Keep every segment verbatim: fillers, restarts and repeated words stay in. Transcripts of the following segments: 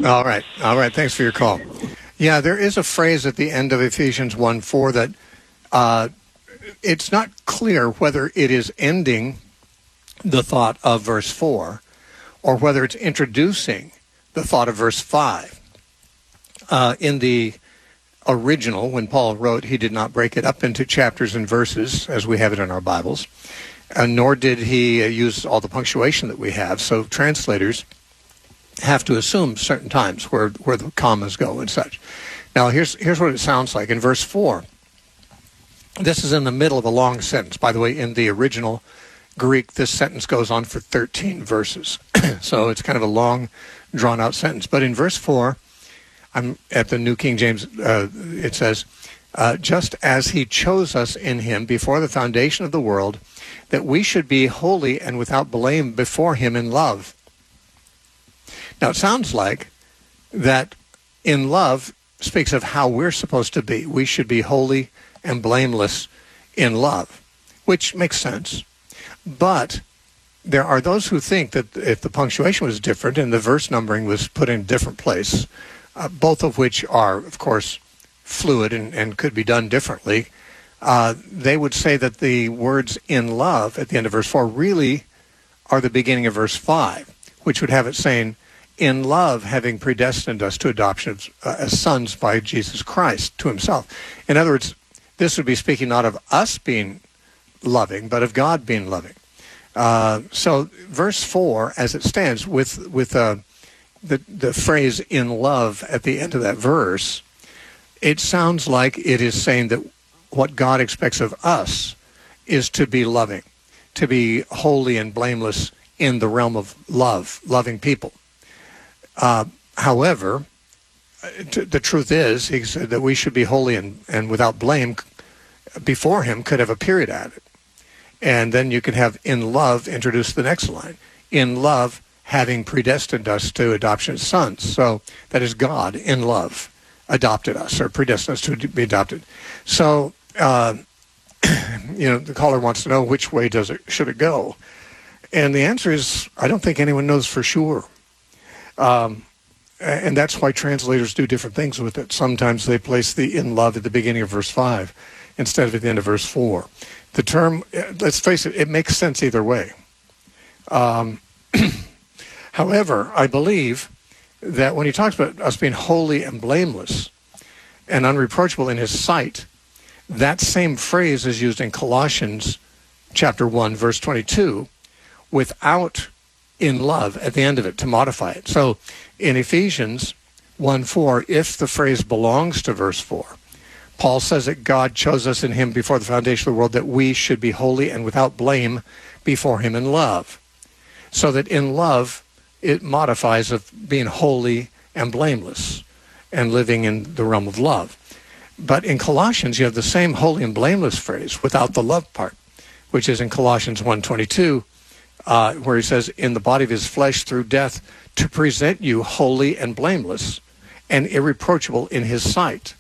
All right. All right. Thanks for your call. Yeah, there is a phrase at the end of Ephesians one four that uh, it's not clear whether it is ending the thought of verse four or whether it's introducing the thought of verse five. Uh, in the original, when Paul wrote, he did not break it up into chapters and verses as we have it in our Bibles, uh, nor did he uh, use all the punctuation that we have. So translators have to assume certain times where, where the commas go and such. Now, here's here's what it sounds like. In verse four, this is in the middle of a long sentence. By the way, in the original Greek, this sentence goes on for thirteen verses. So it's kind of a long, drawn-out sentence. But in verse four, I'm at the New King James, uh, it says, uh, just as he chose us in him before the foundation of the world, that we should be holy and without blame before him in love. Now, it sounds like that in love speaks of how we're supposed to be. We should be holy and blameless in love, which makes sense. But there are those who think that if the punctuation was different and the verse numbering was put in a different place, uh, both of which are, of course, fluid and, and could be done differently, uh, they would say that the words in love at the end of verse four really are the beginning of verse five, which would have it saying, in love, having predestined us to adoption of, uh, as sons by Jesus Christ to himself. In other words, this would be speaking not of us being loving, but of God being loving. Uh, so verse four, as it stands, with with uh, the, the phrase in love at the end of that verse, it sounds like it is saying that what God expects of us is to be loving, to be holy and blameless in the realm of love, loving people. Uh, however, t- the truth is, he said that we should be holy and, and without blame before him, could have a period at it. And then you could have in love introduce the next line. In love, having predestined us to adoption as sons. So that is God in love adopted us or predestined us to be adopted. So, uh, you know, the caller wants to know which way does it should it go? And the answer is, I don't think anyone knows for sure. Um, and that's why translators do different things with it. Sometimes they place the in love at the beginning of verse five instead of at the end of verse four. The term, let's face it, it makes sense either way. Um, however, I believe that when he talks about us being holy and blameless and unreproachable in his sight, that same phrase is used in Colossians chapter one, verse twenty-two, without in love at the end of it to modify it. So in Ephesians one four, if the phrase belongs to verse four, Paul says that God chose us in him before the foundation of the world that we should be holy and without blame before him in love. So that in love, it modifies of being holy and blameless and living in the realm of love. But in Colossians, you have the same holy and blameless phrase without the love part, which is in Colossians one twenty-two, Uh, where he says, in the body of his flesh through death, to present you holy and blameless and irreproachable in his sight.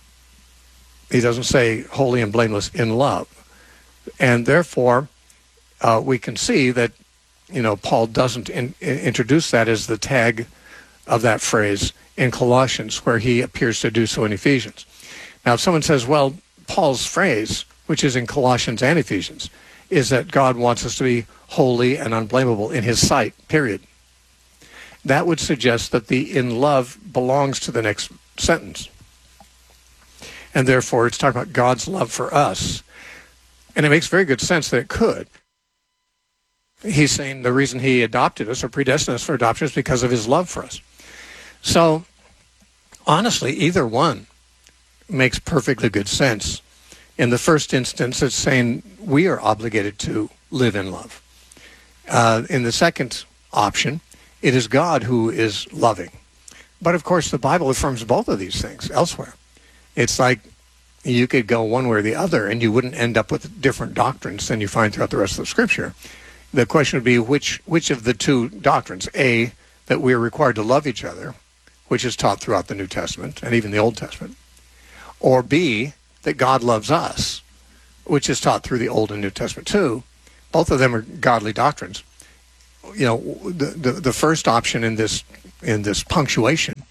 He doesn't say holy and blameless in love. And therefore, uh, we can see that, you know, Paul doesn't in, in, introduce that as the tag of that phrase in Colossians, where he appears to do so in Ephesians. Now, if someone says, well, Paul's phrase, which is in Colossians and Ephesians, is that God wants us to be holy and unblameable in his sight, period. That would suggest that the in love belongs to the next sentence. And therefore, it's talking about God's love for us. And it makes very good sense that it could. He's saying the reason he adopted us or predestined us for adoption is because of his love for us. So, honestly, either one makes perfectly good sense. In the first instance, it's saying we are obligated to live in love. Uh, in the second option, it is God who is loving. But of course, the Bible affirms both of these things elsewhere. It's like you could go one way or the other, and you wouldn't end up with different doctrines than you find throughout the rest of the Scripture. The question would be which which of the two doctrines, A, that we are required to love each other, which is taught throughout the New Testament and even the Old Testament, or B, that God loves us, which is taught through the Old and New Testament too. Both of them are godly doctrines. You know, the the, the first option in this in this punctuation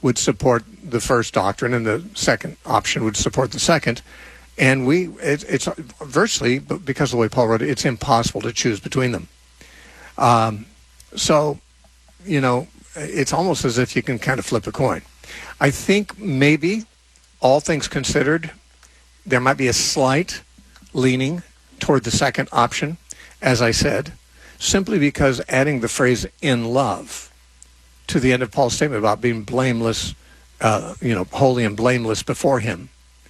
would support the first doctrine, and the second option would support the second. And we, it, it's virtually, because of the way Paul wrote it, it's impossible to choose between them. Um, so, you know, it's almost as if you can kind of flip a coin. I think maybe, all things considered, there might be a slight leaning toward the second option, as I said, simply because adding the phrase "in love" to the end of Paul's statement about being blameless, uh, you know, holy and blameless before him,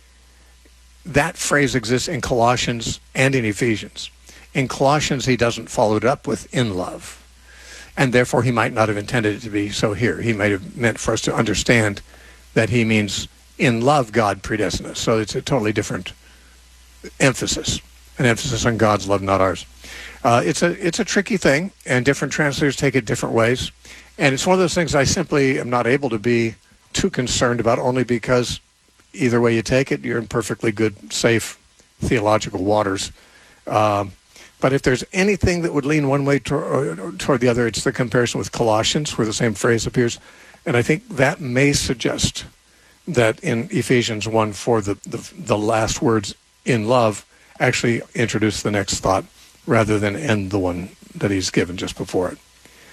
that phrase exists in Colossians and in Ephesians. In Colossians, he doesn't follow it up with "in love," and therefore he might not have intended it to be so here. He might have meant for us to understand that he means "in love God predestined us." So it's a totally different emphasis, an emphasis on God's love, not ours. Uh, it's a it's a tricky thing, and different translators take it different ways. And it's one of those things I simply am not able to be too concerned about, only because either way you take it, you're in perfectly good, safe theological waters. Um, but if there's anything that would lean one way to, toward the other, it's the comparison with Colossians, where the same phrase appears. And I think that may suggest that in Ephesians one four, the, the, the last words, "in love," actually introduce the next thought rather than end the one that he's given just before it.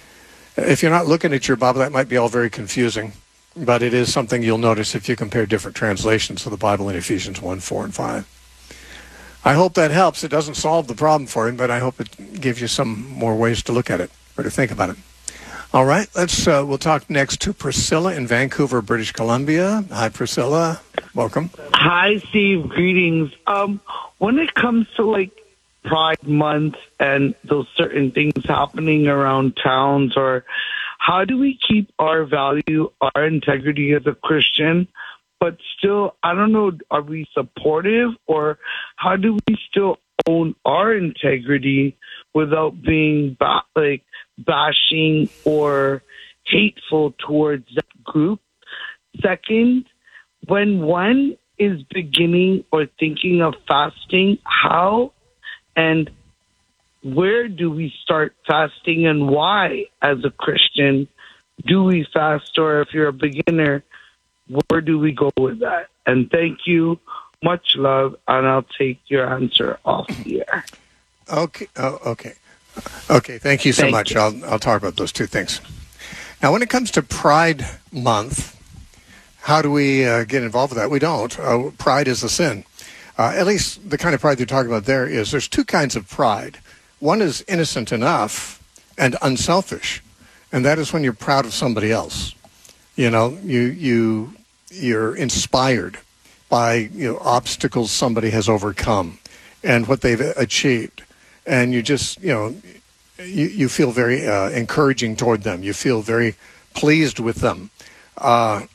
If you're not looking at your Bible, that might be all very confusing, but it is something you'll notice if you compare different translations of the Bible in Ephesians one, four, and five. I hope that helps. It doesn't solve the problem for him, but I hope it gives you some more ways to look at it or to think about it. All right, let's. Uh, we'll talk next to Priscilla in Vancouver, British Columbia. Hi, Priscilla. Welcome. Hi, Steve. Greetings. Um, when it comes to like Pride Month and those certain things happening around towns, or how do we keep our value, our integrity as a Christian, but still, I don't know, are we supportive, or how do we still own our integrity without being ba- like bashing or hateful towards that group? Second, when one is beginning or thinking of fasting, how and where do we start fasting, and why, as a Christian, do we fast? Or if you're a beginner, where do we go with that? And thank you. Much love, and I'll take your answer off the air. Okay. Oh, okay. Okay. Thank you so Thank much. you. I'll I'll talk about those two things. Now, when it comes to Pride Month, how do we uh, get involved with that? We don't. Uh, pride is a sin. Uh, at least the kind of pride they're talking about there is there's two kinds of pride. One is innocent enough and unselfish, and that is when you're proud of somebody else. You know, you you you're inspired by, you know, obstacles somebody has overcome and what they've achieved, and you just, you know, you, you feel very uh, encouraging toward them. You feel very pleased with them, uh,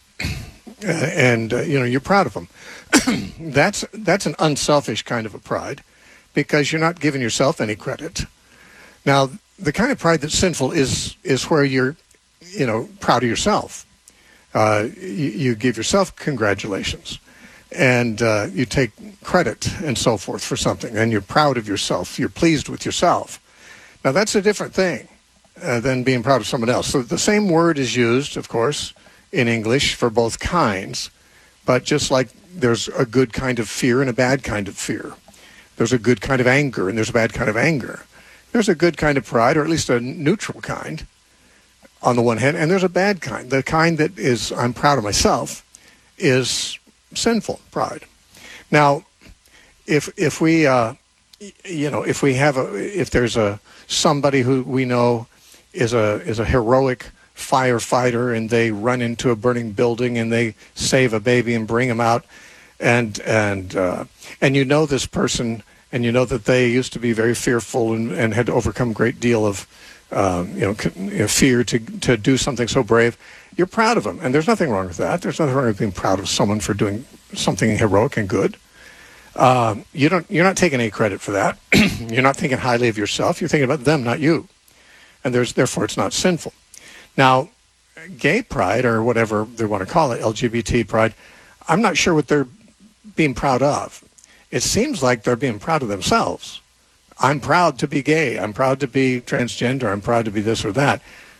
and uh, you know, you're proud of them. that's that's an unselfish kind of a pride, because you're not giving yourself any credit. Now, the kind of pride that's sinful is is where you're, you know, proud of yourself. Uh, you, you give yourself congratulations, and uh, you take credit and so forth for something, and you're proud of yourself. You're pleased with yourself. Now, that's a different thing uh, than being proud of someone else. So the same word is used, of course, in English for both kinds, but just like there's a good kind of fear and a bad kind of fear. There's a good kind of anger and there's a bad kind of anger. There's a good kind of pride, or at least a neutral kind, on the one hand, and there's a bad kind. The kind that is, I'm proud of myself, is sinful pride. Now, if if we, uh, you know, if we have a, if there's a somebody who we know is a is a heroic firefighter, and they run into a burning building and they save a baby and bring him out, and and uh, and you know this person, and you know that they used to be very fearful and, and had to overcome a great deal of um, you know, c- you know fear to to do something so brave. You're proud of them, and there's nothing wrong with that. There's nothing wrong with being proud of someone for doing something heroic and good. Uh, you don't. You're not taking any credit for that. You're not thinking highly of yourself. You're thinking about them, not you, and there's therefore it's not sinful. Now, gay pride, or whatever they want to call it, L G B T pride, I'm not sure what they're being proud of. It seems like they're being proud of themselves. I'm proud to be gay. I'm proud to be transgender. I'm proud to be this or that.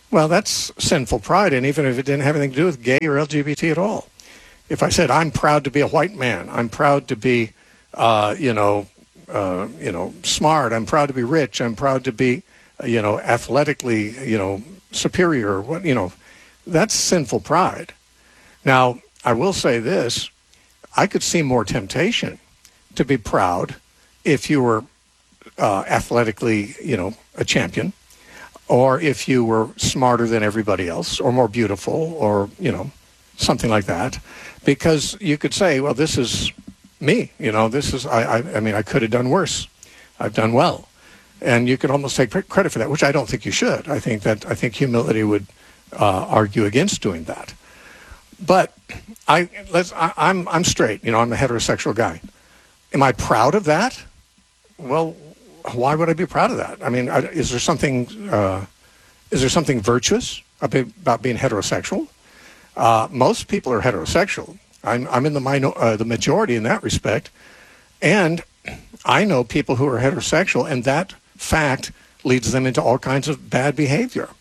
Well, that's sinful pride, and even if it didn't have anything to do with gay or L G B T at all. If I said, I'm proud to be a white man, I'm proud to be, uh, you know, uh, you know, smart, I'm proud to be rich, I'm proud to be, uh, you know, athletically, you know, superior, what, you know, that's sinful pride. Now, I will say this, I could see more temptation to be proud if you were uh, athletically, you know, a champion, or if you were smarter than everybody else, or more beautiful, or, you know, something like that, because you could say, well, this is me, you know, this is, I, I, I mean, I could have done worse. I've done well. And you could almost take credit for that, which I don't think you should. I think that, I think humility would uh, argue against doing that. But I, let's, I, I'm, I'm straight, you know, I'm a heterosexual guy. Am I proud of that? Well, why would I be proud of that? I mean, I, is there something, uh, is there something virtuous about being heterosexual? Uh, most people are heterosexual. I'm, I'm in the minor, uh, the majority in that respect. And I know people who are heterosexual, and that fact leads them into all kinds of bad behavior.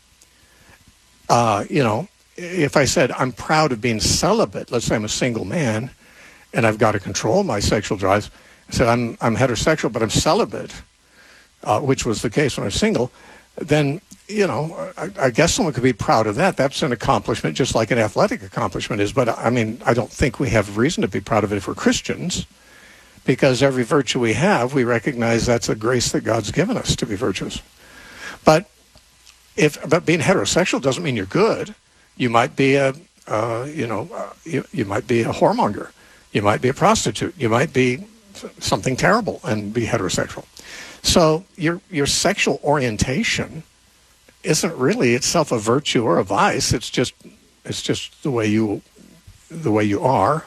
Uh, you know, if I said I'm proud of being celibate, let's say I'm a single man, and I've got to control my sexual drives, I said I'm, I'm heterosexual, but I'm celibate, uh, which was the case when I was single, then, you know, I, I guess someone could be proud of that. That's an accomplishment, just like an athletic accomplishment is. But, I mean, I don't think we have reason to be proud of it if we're Christians, because every virtue we have, we recognize that's a grace that God's given us to be virtuous. But if but being heterosexual doesn't mean you're good. You might be a, uh, you know, uh, you, you might be a whoremonger. You might be a prostitute. You might be something terrible and be heterosexual. So your your sexual orientation isn't really itself a virtue or a vice. It's just it's just the way you the way you are,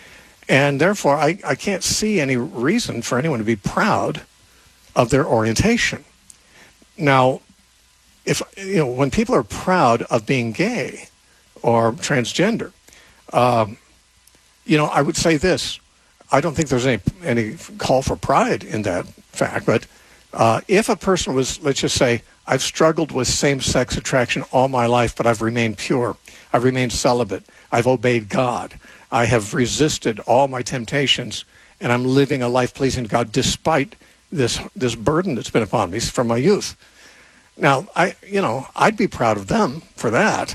and therefore I, I can't see any reason for anyone to be proud of their orientation. Now, if you know when people are proud of being gay or transgender, um, you know I would say this: I don't think there's any any call for pride in that fact, but. Uh, if a person was, let's just say, I've struggled with same-sex attraction all my life, but I've remained pure. I've remained celibate. I've obeyed God. I have resisted all my temptations, and I'm living a life pleasing to God despite this this burden that's been upon me from my youth. Now, I, you know, I'd be proud of them for that.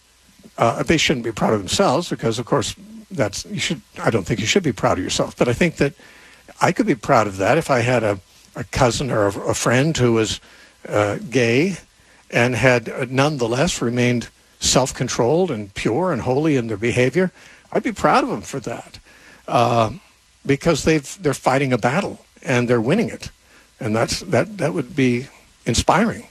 Uh, they shouldn't be proud of themselves because, of course, that's you should. I don't think you should be proud of yourself, but I think that I could be proud of that if I had a. a cousin or a, a friend who was uh, gay and had uh, nonetheless remained self-controlled and pure and holy in their behavior. I'd be proud of them for that uh, because they've they're fighting a battle and they're winning it, and that's that that would be inspiring.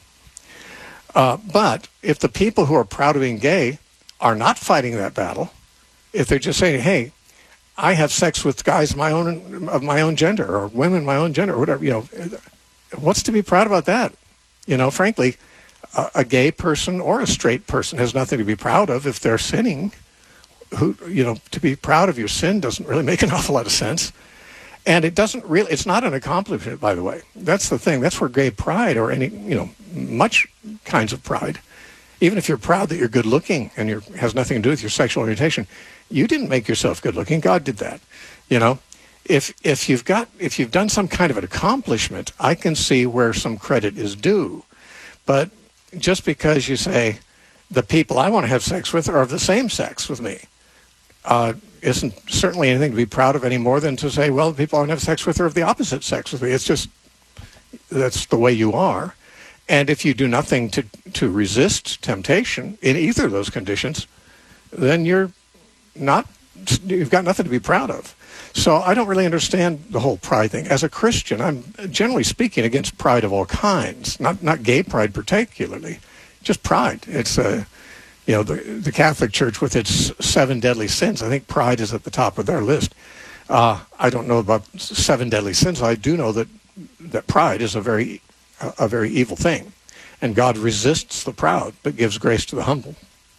Uh, but if the people who are proud of being gay are not fighting that battle, if they're just saying, "Hey, I have sex with guys of my own of my own gender or women of my own gender," or whatever, you know, what's to be proud about that? You know, frankly, a, a gay person or a straight person has nothing to be proud of if they're sinning. Who, you know, to be proud of your sin doesn't really make an awful lot of sense. And it doesn't really, it's not an accomplishment, by the way. That's the thing. That's where gay pride or any, you know, much kinds of pride, even if you're proud that you're good looking and you're has nothing to do with your sexual orientation, you didn't make yourself good looking. God did that. You know, if if you've got if you've done some kind of an accomplishment, I can see where some credit is due. But just because you say the people I want to have sex with are of the same sex with me, uh, isn't certainly anything to be proud of any more than to say, well, the people I want to have sex with are of the opposite sex with me. It's just that's the way you are. And if you do nothing to to resist temptation in either of those conditions, then you're not, you've got nothing to be proud of. So I don't really understand the whole pride thing. As a Christian, I'm generally speaking against pride of all kinds, not not gay pride particularly, just pride. It's a, you know, the, the Catholic Church with its seven deadly sins, I think pride is at the top of their list. Uh, I don't know about seven deadly sins. I do know that that pride is a very a, a very evil thing, and God resists the proud but gives grace to the humble.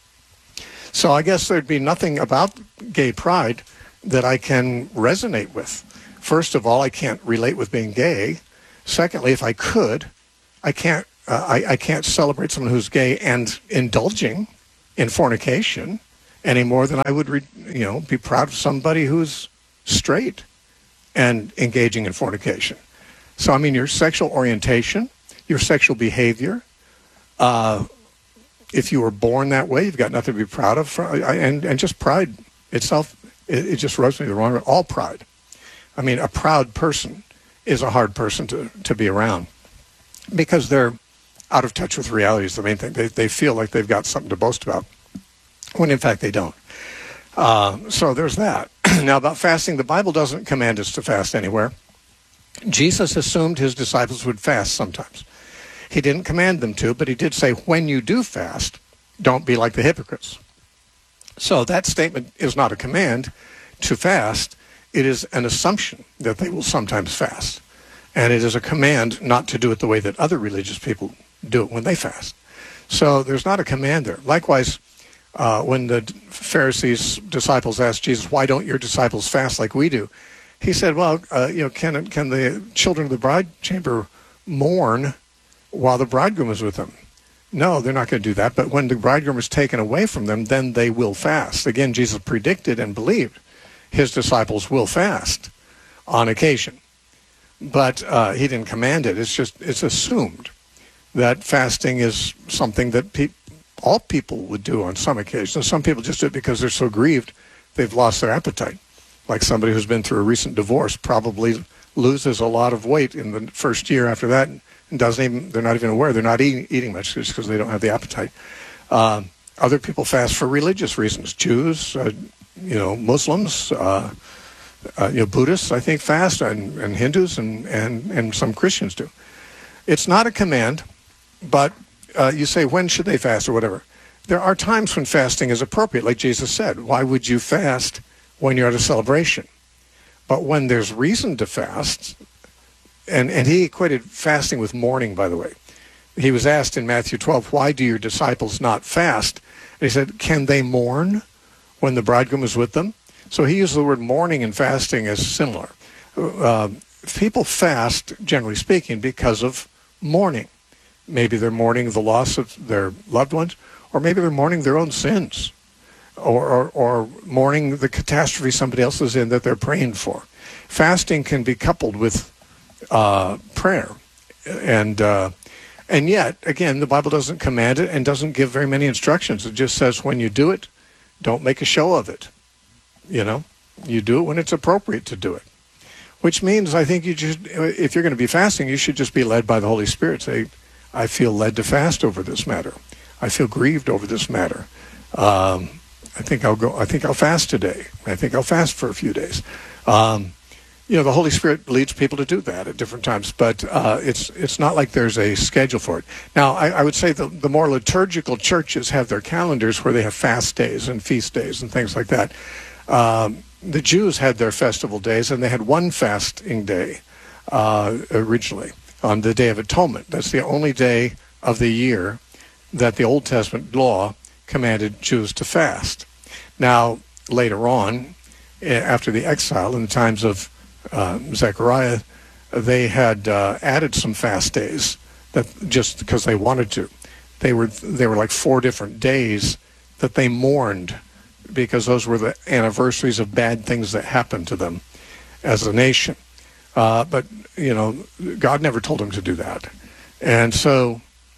So I guess there'd be nothing about gay pride that I can resonate with. First of all, I can't relate with being gay. Secondly, if I could, I can't uh, I, I can't celebrate someone who's gay and indulging in fornication any more than I would, re, you know, be proud of somebody who's straight and engaging in fornication. So, I mean, your sexual orientation, your sexual behavior, uh, if you were born that way, you've got nothing to be proud of. And, and just pride itself, it, it just rubs me the wrong way. All pride. I mean, a proud person is a hard person to, to be around because they're out of touch with reality is the main thing. They, they feel like they've got something to boast about, when in fact they don't. Uh, so there's that. Now, about fasting, the Bible doesn't command us to fast anywhere. Jesus assumed his disciples would fast sometimes. He didn't command them to, but he did say, when you do fast, don't be like the hypocrites. So that statement is not a command to fast. It is an assumption that they will sometimes fast. And it is a command not to do it the way that other religious people do it when they fast. So there's not a command there. Likewise, uh, when the Pharisees' disciples asked Jesus, why don't your disciples fast like we do? He said, well, uh, you know, can can the children of the bride chamber mourn while the bridegroom is with them? No, they're not going to do that. But when the bridegroom is taken away from them, then they will fast. Again, Jesus predicted and believed his disciples will fast on occasion. But uh, he didn't command it. It's just, it's assumed that fasting is something that pe- all people would do on some occasions. Some people just do it because they're so grieved they've lost their appetite. Like somebody who's been through a recent divorce probably loses a lot of weight in the first year after that and doesn't even, they're not even aware. They're not eating, eating much just because they don't have the appetite. Um, other people fast for religious reasons. Jews, uh, you know, Muslims, uh, uh, you know, Buddhists, I think, fast, and, and Hindus, and, and, and some Christians do. It's not a command, but uh, you say, when should they fast or whatever? There are times when fasting is appropriate, like Jesus said. Why would you fast when you're at a celebration? But when there's reason to fast, and, and he equated fasting with mourning, by the way. He was asked in Matthew twelve, why do your disciples not fast? And he said, can they mourn when the bridegroom is with them? So he used the word mourning and fasting as similar. Uh, people fast, generally speaking, because of mourning. Maybe they're mourning the loss of their loved ones, or maybe they're mourning their own sins, or, or, or mourning the catastrophe somebody else is in that they're praying for. Fasting can be coupled with uh, prayer. And uh, and yet, again, the Bible doesn't command it and doesn't give very many instructions. It just says when you do it, don't make a show of it. You know, you do it when it's appropriate to do it. Which means I think you just, if you're going to be fasting, you should just be led by the Holy Spirit. Say, I feel led to fast over this matter. I feel grieved over this matter. Um, I think I'll go. I think I'll fast today. I think I'll fast for a few days. Um, you know, the Holy Spirit leads people to do that at different times, but uh, it's it's not like there's a schedule for it. Now, I, I would say the, the more liturgical churches have their calendars where they have fast days and feast days and things like that. Um, the Jews had their festival days, and they had one fasting day uh, originally on the Day of Atonement. That's the only day of the year that the Old Testament law commanded Jews to fast. Now, later on, after the exile, in the times of uh, Zechariah, they had uh, added some fast days that just because they wanted to. They were they were like four different days that they mourned, because those were the anniversaries of bad things that happened to them as a nation. Uh, but, you know, God never told them to do that. And so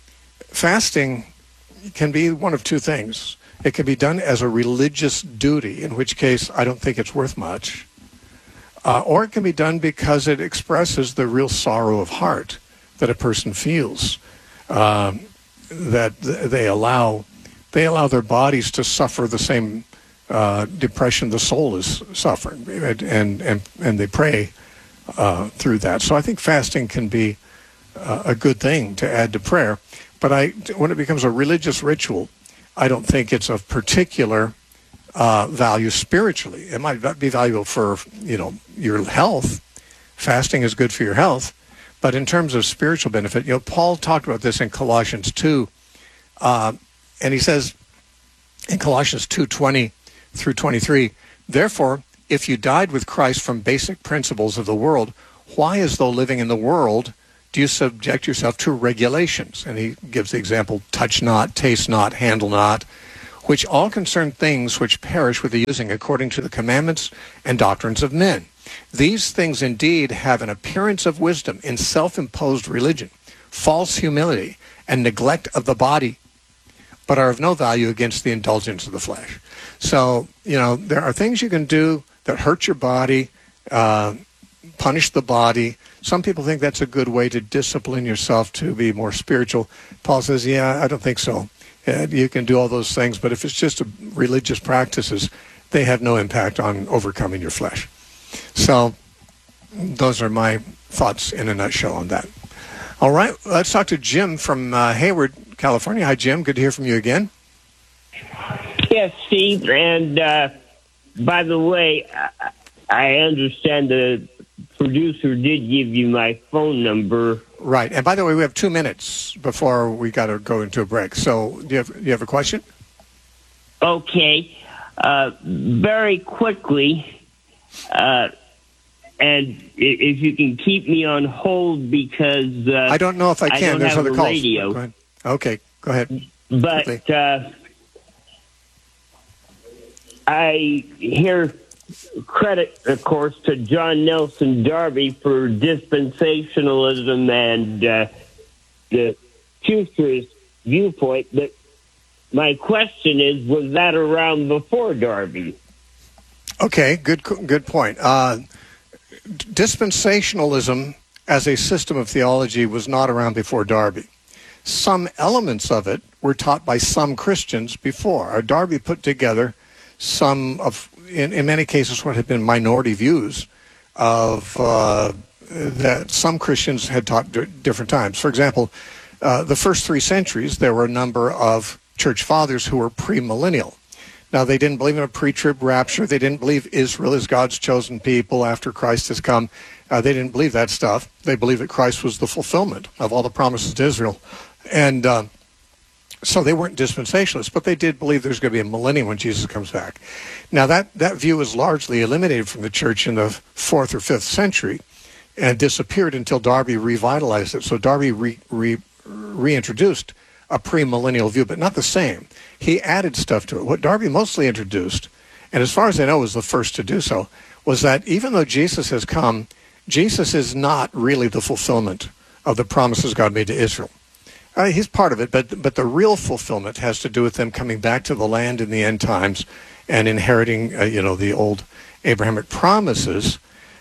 fasting can be one of two things. It can be done as a religious duty, in which case I don't think it's worth much. Uh, or it can be done because it expresses the real sorrow of heart that a person feels, um, that they allow, they allow their bodies to suffer the same Uh, depression the soul is suffering, and and and they pray uh, through that. So I think fasting can be uh, a good thing to add to prayer. But I, when it becomes a religious ritual, I don't think it's of particular uh, value spiritually. It might be valuable for, you know, your health. Fasting is good for your health, but in terms of spiritual benefit, you know, Paul talked about this in Colossians two, uh, and he says in Colossians two twenty through twenty-three, therefore, if you died with Christ from basic principles of the world, why, as though living in the world, do you subject yourself to regulations? And he gives the example, touch not, taste not, handle not, which all concern things which perish with the using according to the commandments and doctrines of men. These things indeed have an appearance of wisdom in self-imposed religion, false humility, and neglect of the body, but are of no value against the indulgence of the flesh. So, you know, there are things you can do that hurt your body, uh, punish the body. Some people think that's a good way to discipline yourself to be more spiritual. Paul says, yeah, I don't think so. Uh, you can do all those things, but if it's just a religious practices, they have no impact on overcoming your flesh. So those are my thoughts in a nutshell on that. All right, let's talk to Jim from uh, Hayward, California. Hi, Jim. Good to hear from you again. Yes, Steve. And uh, by the way, I, I understand the producer did give you my phone number. Right. And by the way, we have two minutes before we got to go into a break. So do you have, do you have a question? Okay. Uh, very quickly, uh, and if you can keep me on hold because uh, I don't know if I can. I don't There's have other a calls. radio. Go ahead. Okay, go ahead. But uh, I hear credit, of course, to John Nelson Darby for dispensationalism and uh, the futurist viewpoint. But my question is, was that around before Darby? Okay, good good point. Uh, dispensationalism as a system of theology was not around before Darby. Some elements of it were taught by some Christians before. Our Darby put together some of, in, in many cases, what had been minority views of uh, that some Christians had taught d- different times. For example, uh, the first three centuries, there were a number of church fathers who were premillennial. Now, they didn't believe in a pre-trib rapture. They didn't believe Israel is God's chosen people after Christ has come. Uh, they didn't believe that stuff. They believed that Christ was the fulfillment of all the promises to Israel. And uh, so they weren't dispensationalists, but they did believe there's going to be a millennium when Jesus comes back. Now, that, that view was largely eliminated from the church in the fourth or fifth century and disappeared until Darby revitalized it. So Darby re, re, reintroduced a premillennial view, but not the same. He added stuff to it. What Darby mostly introduced, and as far as I know was the first to do so, was that even though Jesus has come, Jesus is not really the fulfillment of the promises God made to Israel. Uh, he's part of it, but but the real fulfillment has to do with them coming back to the land in the end times and inheriting, uh, you know, the old Abrahamic promises.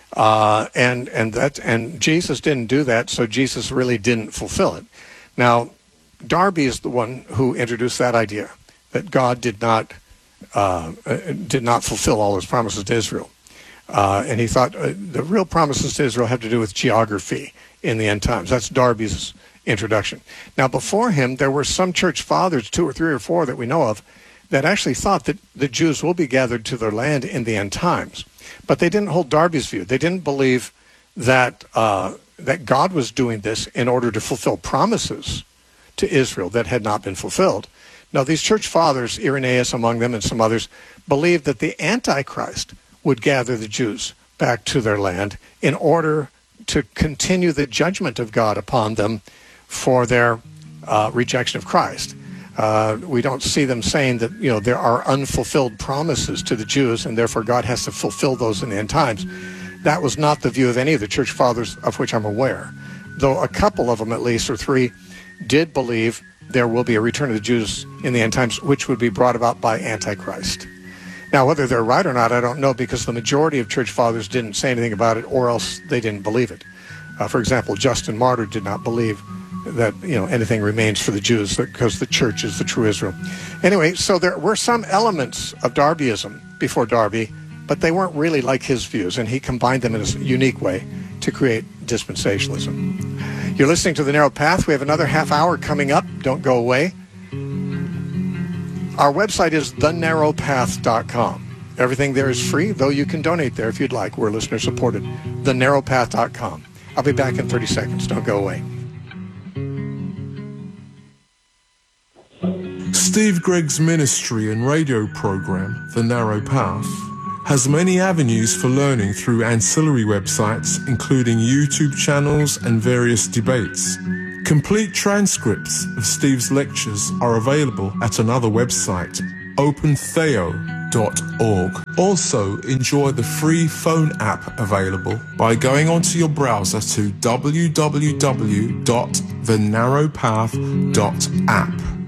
Uh, and and that and Jesus didn't do that, so Jesus really didn't fulfill it. Now, Darby is the one who introduced that idea that God did not uh, did not fulfill all his promises to Israel, uh, and he thought uh, the real promises to Israel have to do with geography in the end times. That's Darby's introduction. Now, before him, there were some church fathers, two or three or four that we know of, that actually thought that the Jews will be gathered to their land in the end times, but they didn't hold Darby's view. They didn't believe that uh, that God was doing this in order to fulfill promises to Israel that had not been fulfilled. Now, these church fathers, Irenaeus among them and some others, believed that the Antichrist would gather the Jews back to their land in order to continue the judgment of God upon them for their uh, rejection of Christ. Uh, we don't see them saying that, you know, there are unfulfilled promises to the Jews and therefore God has to fulfill those in the end times. That was not the view of any of the church fathers of which I'm aware, though a couple of them, at least, or three, did believe there will be a return of the Jews in the end times, which would be brought about by Antichrist. Now, whether they're right or not, I don't know, because the majority of church fathers didn't say anything about it, or else they didn't believe it. Uh, for example, Justin Martyr did not believe that, you know, anything remains for the Jews because the church is the true Israel. Anyway, so there were some elements of Darbyism before Darby, but they weren't really like his views, and he combined them in a unique way to create dispensationalism. You're listening to The Narrow Path. We have another half hour coming up. Don't go away. Our website is the narrow path dot com. Everything there is free, though you can donate there if you'd like. We're listener supported. the narrow path dot com. I'll be back in thirty seconds. Don't go away. Steve Gregg's ministry and radio program, The Narrow Path, has many avenues for learning through ancillary websites, including YouTube channels and various debates. Complete transcripts of Steve's lectures are available at another website, open theo dot org. Also, enjoy the free phone app available by going onto your browser to w w w dot the narrow path dot app.